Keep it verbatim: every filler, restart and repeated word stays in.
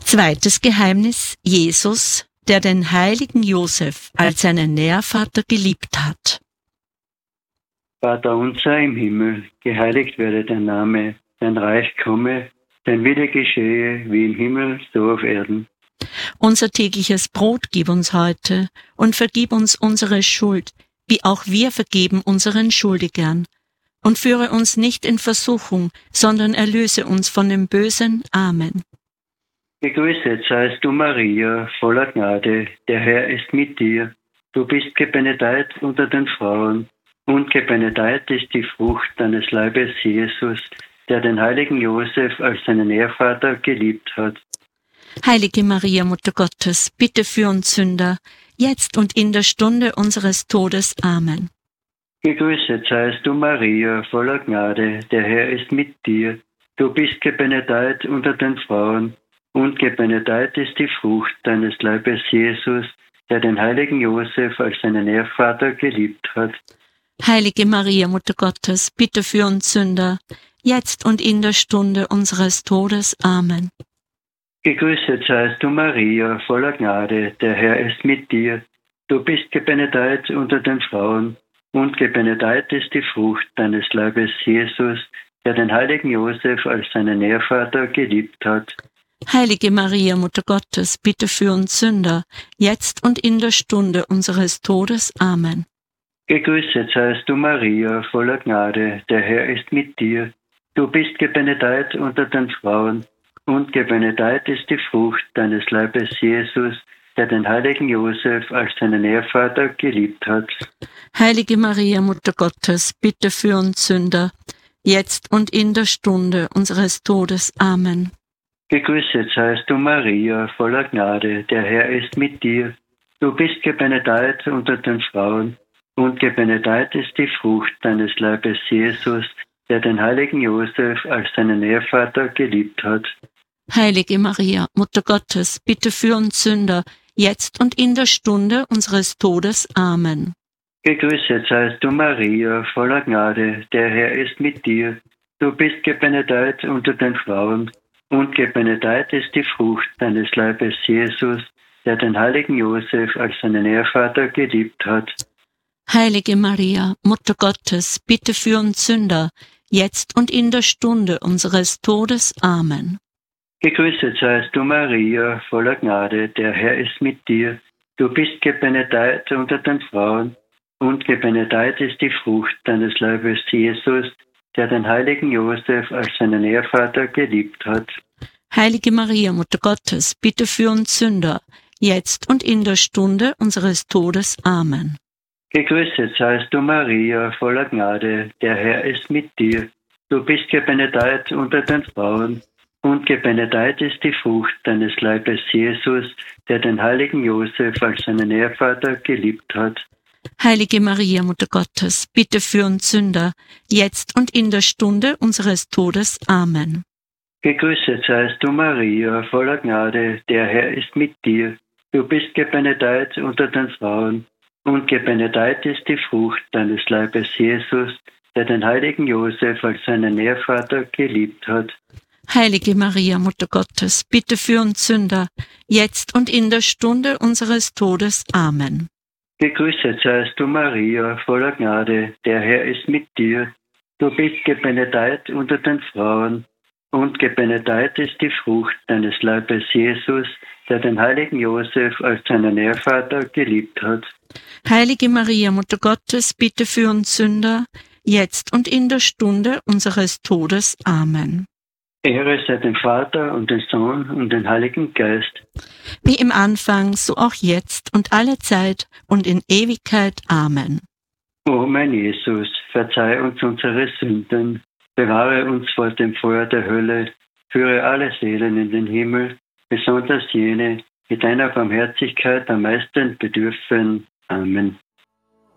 Zweites Geheimnis: Jesus, der den heiligen Josef als seinen Nährvater geliebt hat. Vater unser im Himmel, geheiligt werde dein Name, dein Reich komme, dein Wille geschehe, wie im Himmel, so auf Erden. Unser tägliches Brot gib uns heute und vergib uns unsere Schuld, wie auch wir vergeben unseren Schuldigern. Und führe uns nicht in Versuchung, sondern erlöse uns von dem Bösen. Amen. Gegrüßet seist du, Maria, voller Gnade, der Herr ist mit dir. Du bist gebenedeit unter den Frauen, und gebenedeit ist die Frucht deines Leibes, Jesus, der den heiligen Josef als seinen Ehrvater geliebt hat. Heilige Maria, Mutter Gottes, bitte für uns Sünder, jetzt und in der Stunde unseres Todes. Amen. Gegrüßet seist du, Maria, voller Gnade, der Herr ist mit dir. Du bist gebenedeit unter den Frauen, und gebenedeit ist die Frucht deines Leibes, Jesus, der den heiligen Josef als seinen Ehrvater geliebt hat. Heilige Maria, Mutter Gottes, bitte für uns Sünder, jetzt und in der Stunde unseres Todes. Amen. Gegrüßet seist du, Maria, voller Gnade, der Herr ist mit dir. Du bist gebenedeit unter den Frauen, und gebenedeit ist die Frucht deines Leibes, Jesus, der den heiligen Josef als seinen Ehrvater geliebt hat. Heilige Maria, Mutter Gottes, bitte für uns Sünder, jetzt und in der Stunde unseres Todes. Amen. Gegrüßet seist du, Maria, voller Gnade, der Herr ist mit dir. Du bist gebenedeit unter den Frauen, und gebenedeit ist die Frucht deines Leibes, Jesus, der den heiligen Josef als seinen Ehrvater geliebt hat. Heilige Maria, Mutter Gottes, bitte für uns Sünder, jetzt und in der Stunde unseres Todes. Amen. Gegrüßet seist du, Maria, voller Gnade, der Herr ist mit dir. Du bist gebenedeit unter den Frauen, und gebenedeit ist die Frucht deines Leibes, Jesus, der den heiligen Josef als seinen Ehrvater geliebt hat. Heilige Maria, Mutter Gottes, bitte für uns Sünder, jetzt und in der Stunde unseres Todes. Amen. Gegrüßet seist du, Maria, voller Gnade, der Herr ist mit dir. Du bist gebenedeit unter den Frauen, und gebenedeit ist die Frucht deines Leibes, Jesus, der den heiligen Josef als seinen Ehrvater geliebt hat. Heilige Maria, Mutter Gottes, bitte für uns Sünder, jetzt und in der Stunde unseres Todes. Amen. Gegrüßet seist du, Maria, voller Gnade, der Herr ist mit dir. Du bist gebenedeit unter den Frauen, und gebenedeit ist die Frucht deines Leibes, Jesus, der den heiligen Josef als seinen Ehrvater geliebt hat. Heilige Maria, Mutter Gottes, bitte für uns Sünder, jetzt und in der Stunde unseres Todes. Amen. Gegrüßet seist du, Maria, voller Gnade, der Herr ist mit dir. Du bist gebenedeit unter den Frauen, und gebenedeit ist die Frucht deines Leibes, Jesus, der den heiligen Josef als seinen Ehrvater geliebt hat. Heilige Maria, Mutter Gottes, bitte für uns Sünder, jetzt und in der Stunde unseres Todes. Amen. Gegrüßet seist du, Maria, voller Gnade, der Herr ist mit dir. Du bist gebenedeit unter den Frauen, und gebenedeit ist die Frucht deines Leibes, Jesus, der den heiligen Josef als seinen Ehrvater geliebt hat. Heilige Maria, Mutter Gottes, bitte für uns Sünder, jetzt und in der Stunde unseres Todes. Amen. Gegrüßet seist du, Maria, voller Gnade, der Herr ist mit dir. Du bist gebenedeit unter den Frauen, und gebenedeit ist die Frucht deines Leibes, Jesus, der den heiligen Josef als seinen Ehrvater geliebt hat. Heilige Maria, Mutter Gottes, bitte für uns Sünder, jetzt und in der Stunde unseres Todes. Amen. Ehre sei dem Vater und dem Sohn und dem Heiligen Geist. Wie im Anfang, so auch jetzt und alle Zeit und in Ewigkeit. Amen. O mein Jesus, verzeih uns unsere Sünden, bewahre uns vor dem Feuer der Hölle, führe alle Seelen in den Himmel, besonders jene, die deiner Barmherzigkeit am meisten bedürfen. Amen.